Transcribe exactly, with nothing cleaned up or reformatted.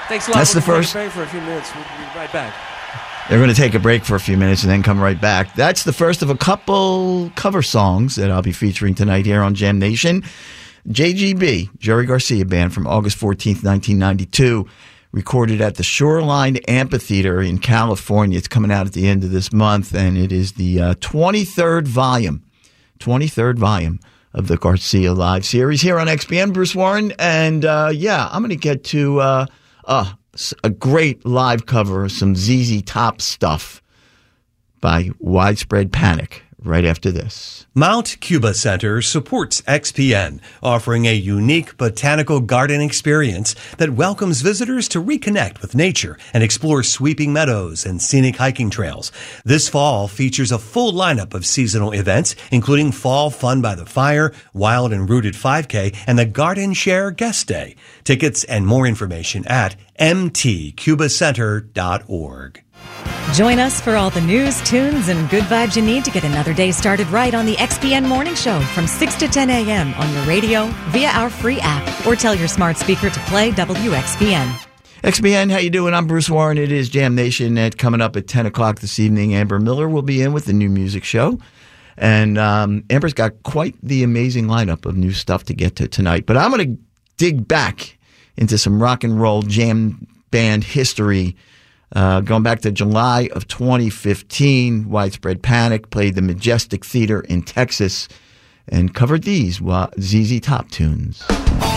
Thanks a lot. That's We're the gonna first. take a break for a few minutes. We'll be right back. They're going to take a break for a few minutes and then come right back. That's the first of a couple cover songs that I'll be featuring tonight here on Jam Nation. J G B, Jerry Garcia Band, from August fourteenth, nineteen ninety-two, recorded at the Shoreline Amphitheater in California. It's coming out at the end of this month, and it is the uh, twenty-third volume, twenty-third volume of the Garcia Live series here on X P N. Bruce Warren, and uh, yeah, I'm going to get to uh, uh, a great live cover of some Z Z Top stuff by Widespread Panic right after this. Mount Cuba Center supports X P N, offering a unique botanical garden experience that welcomes visitors to reconnect with nature and explore sweeping meadows and scenic hiking trails. This fall features a full lineup of seasonal events, including Fall Fun by the Fire, Wild and Rooted five K, and the Garden Share Guest Day. Tickets and more information at m t cuba center dot org. Join us for all the news, tunes, and good vibes you need to get another day started right on the X P N Morning Show from six to ten a.m. on your radio, via our free app, or tell your smart speaker to play W X P N. X P N, how you doing? I'm Bruce Warren. It is Jam Nation. And coming up at ten o'clock this evening, Amber Miller will be in with the new music show. And um, Amber's got quite the amazing lineup of new stuff to get to tonight. But I'm going to dig back into some rock and roll jam band history. Uh, going back to July of twenty fifteen, Widespread Panic played the Majestic Theater in Texas and covered these Z Z Top tunes.